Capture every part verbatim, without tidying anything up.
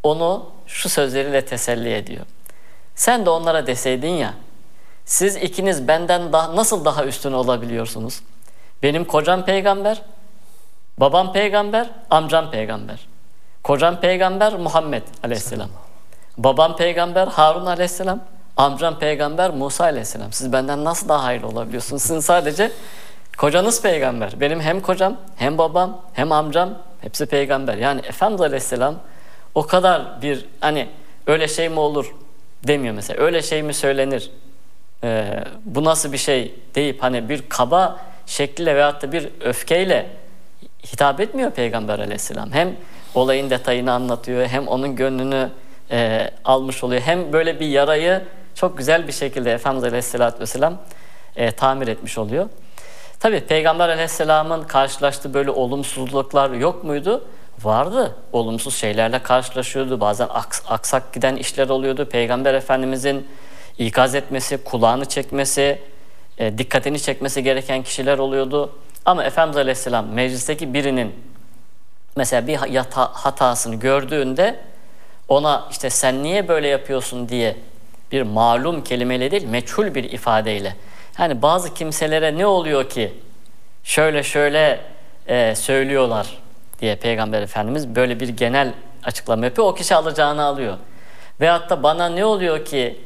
onu şu sözleriyle teselli ediyor. Sen de onlara deseydin ya, siz ikiniz benden daha, nasıl daha üstün olabiliyorsunuz? Benim kocam peygamber, babam peygamber, amcam peygamber. Kocam peygamber Muhammed aleyhisselam. Babam peygamber Harun aleyhisselam. Amcam peygamber Musa aleyhisselam. Siz benden nasıl daha hayırlı olabiliyorsunuz? Sizin sadece kocanız peygamber. Benim hem kocam, hem babam, hem amcam hepsi peygamber. Yani Efendimiz aleyhisselam o kadar bir, hani öyle şey mi olur demiyor mesela. Öyle şey mi söylenir? Ee, bu nasıl bir şey deyip hani bir kaba şekliyle veyahut da bir öfkeyle hitap etmiyor Peygamber aleyhisselam. Hem olayın detayını anlatıyor, hem onun gönlünü e, almış oluyor. Hem böyle bir yarayı çok güzel bir şekilde Efendimiz aleyhisselatü vesselam e, tamir etmiş oluyor. Tabii Peygamber aleyhisselamın karşılaştığı böyle olumsuzluklar yok muydu? Vardı. Olumsuz şeylerle karşılaşıyordu. Bazen aks, aksak giden işler oluyordu. Peygamber Efendimizin ikaz etmesi, kulağını çekmesi, e, dikkatini çekmesi gereken kişiler oluyordu. Ama Efendimiz Aleyhisselam meclisteki birinin mesela bir hata, hatasını gördüğünde ona işte sen niye böyle yapıyorsun diye bir malum kelimeyle değil, meçhul bir ifadeyle. Yani bazı kimselere ne oluyor ki şöyle şöyle e, söylüyorlar diye Peygamber Efendimiz böyle bir genel açıklama yapıyor. O kişi alacağını alıyor. Veyahut da bana ne oluyor ki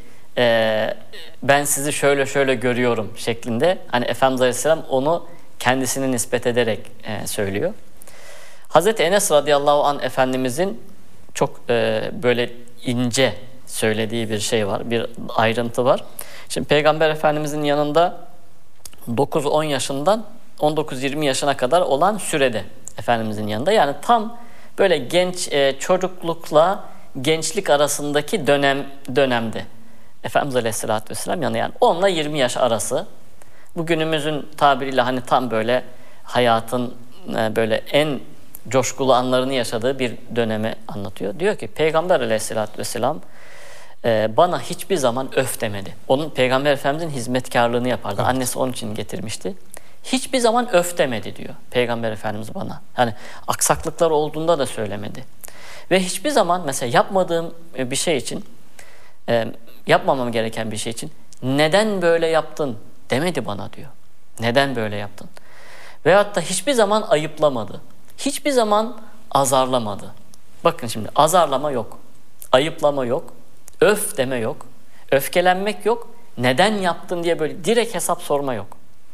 e, ben sizi şöyle şöyle görüyorum şeklinde. Hani Efendimiz Aleyhisselam onu kendisine nispet ederek e, söylüyor. Hazreti Enes radıyallahu anh Efendimizin çok e, böyle ince söylediği bir şey var, bir ayrıntı var. Şimdi Peygamber Efendimizin yanında dokuz on yaşından on dokuz yirmi yaşına kadar olan sürede Efendimizin yanında, yani tam böyle genç e, çocuklukla gençlik arasındaki dönem dönemde Efendimiz Aleyhisselatü Vesselam yanında, yani on ile yirmi yaş arası. Bugünümüzün tabiriyle hani tam böyle hayatın e, böyle en coşkulu anlarını yaşadığı bir dönemi anlatıyor. Diyor ki Peygamber Aleyhisselatü Vesselam e, bana hiçbir zaman öf demedi. Onun Peygamber Efendimizin hizmetkarlığını yapardı. Evet. Annesi onun için getirmişti. Hiçbir zaman öf demedi diyor Peygamber Efendimiz bana. Yani aksaklıklar olduğunda da söylemedi. Ve hiçbir zaman mesela yapmadığım bir şey için, e, yapmamam gereken bir şey için neden böyle yaptın demedi bana diyor. Neden böyle yaptın? Veyahut da hiçbir zaman ayıplamadı. Hiçbir zaman azarlamadı. Bakın şimdi azarlama yok. Ayıplama yok. Öf deme yok. Öfkelenmek yok. Neden yaptın diye böyle direkt hesap sorma yok.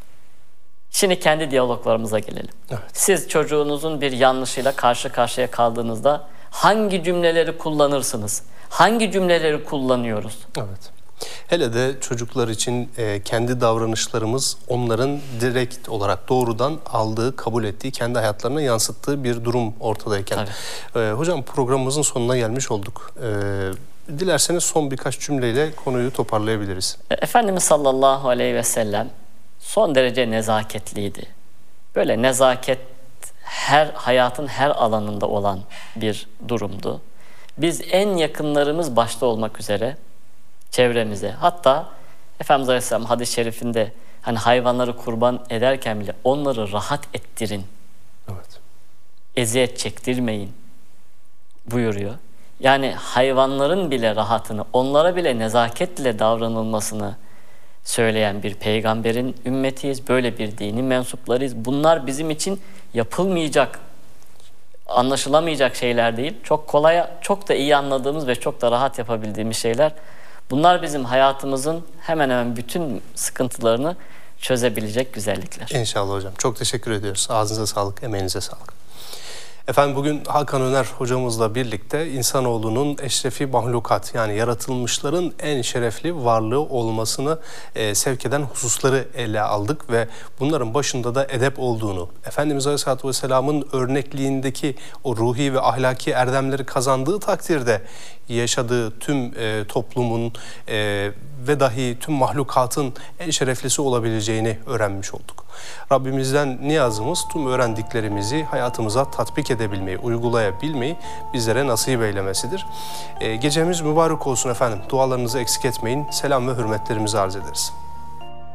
Şimdi kendi diyaloglarımıza gelelim. Evet. Siz çocuğunuzun bir yanlışıyla karşı karşıya kaldığınızda hangi cümleleri kullanırsınız? Hangi cümleleri kullanıyoruz? Evet. Hele de çocuklar için e, kendi davranışlarımız onların direkt olarak doğrudan aldığı, kabul ettiği, kendi hayatlarına yansıttığı bir durum ortadayken. E, hocam programımızın sonuna gelmiş olduk. E, dilerseniz son birkaç cümleyle konuyu toparlayabiliriz. Efendimiz sallallahu aleyhi ve sellem son derece nezaketliydi. Böyle nezaket her hayatın her alanında olan bir durumdu. Biz en yakınlarımız başta olmak üzere çevremize, hatta Efendimiz Aleyhisselam hadis-i şerifinde hani hayvanları kurban ederken bile onları rahat ettirin. Evet. Eziyet çektirmeyin buyuruyor. Yani hayvanların bile rahatını, onlara bile nezaketle davranılmasını söyleyen bir peygamberin ümmetiyiz. Böyle bir dinin mensuplarıyız. Bunlar bizim için yapılmayacak, anlaşılamayacak şeyler değil. Çok kolay, çok da iyi anladığımız ve çok da rahat yapabildiğimiz şeyler. Bunlar bizim hayatımızın hemen hemen bütün sıkıntılarını çözebilecek güzellikler. İnşallah hocam. Çok teşekkür ediyoruz. Ağzınıza sağlık, emeğinize sağlık. Efendim bugün Hakan Öner hocamızla birlikte insanoğlunun eşrefi mahlukat, yani yaratılmışların en şerefli varlığı olmasını e, sevk eden hususları ele aldık ve bunların başında da edep olduğunu, Efendimiz Aleyhisselatü Vesselam'ın örnekliğindeki o ruhi ve ahlaki erdemleri kazandığı takdirde yaşadığı tüm e, toplumun e, ve dahi tüm mahlukatın en şereflisi olabileceğini öğrenmiş olduk. Rabbimizden niyazımız tüm öğrendiklerimizi hayatımıza tatbik edebilmeyi, uygulayabilmeyi bizlere nasip eylemesidir. E, gecemiz mübarek olsun efendim. Dualarınızı eksik etmeyin. Selam ve hürmetlerimizi arz ederiz.